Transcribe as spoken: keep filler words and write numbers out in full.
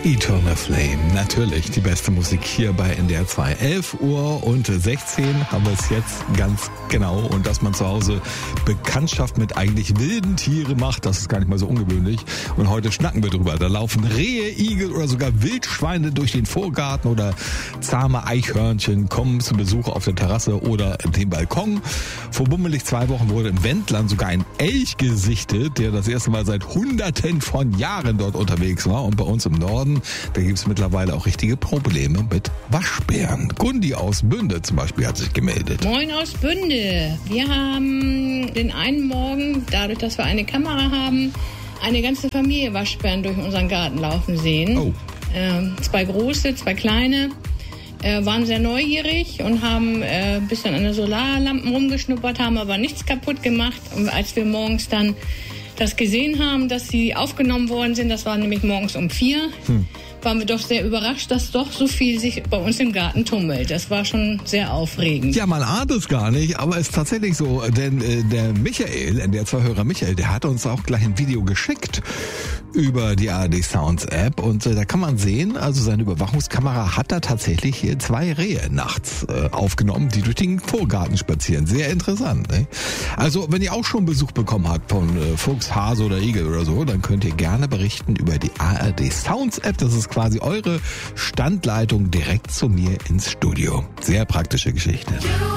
Eternal Flame, natürlich die beste Musik hier bei N D R zwei. elf Uhr und sechzehn haben wir es jetzt ganz genau. Und dass man zu Hause Bekanntschaft mit eigentlich wilden Tieren macht, das ist gar nicht mal so ungewöhnlich. Und heute schnacken wir drüber. Da laufen Rehe, Igel oder sogar Wildschweine durch den Vorgarten oder zahme Eichhörnchen kommen zu Besuch auf der Terrasse oder dem Balkon. Vor bummelig zwei Wochen wurde im Wendland sogar ein Elch gesichtet, der das erste Mal seit Hunderten von Jahren dort unterwegs war. Und bei uns im Norden, da gibt es mittlerweile auch richtige Probleme mit Waschbären. Gundi aus Bünde zum Beispiel hat sich gemeldet. Moin aus Bünde. Wir haben den einen Morgen, dadurch, dass wir eine Kamera haben, eine ganze Familie Waschbären durch unseren Garten laufen sehen. Oh. Ähm, zwei große, zwei kleine. Äh, waren sehr neugierig und haben äh, ein bisschen an den Solarlampen rumgeschnuppert, haben aber nichts kaputt gemacht. Und als wir morgens dann das gesehen haben, dass sie aufgenommen worden sind, das war nämlich morgens um vier, hm. waren wir doch sehr überrascht, dass doch so viel sich bei uns im Garten tummelt. Das war schon sehr aufregend. Ja, man ahnt es gar nicht, aber es ist tatsächlich so, denn äh, der Michael, der Zwei-Hörer Michael, der hat uns auch gleich ein Video geschickt über die A R D Sounds App und äh, da kann man sehen, also seine Überwachungskamera hat da tatsächlich hier zwei Rehe nachts äh, aufgenommen, die durch den Vorgarten spazieren. Sehr interessant, ne? Also, wenn ihr auch schon Besuch bekommen habt von äh, Fuchs, Hase oder Igel oder so, dann könnt ihr gerne berichten über die A R D Sounds App. Das ist quasi eure Standleitung direkt zu mir ins Studio. Sehr praktische Geschichte.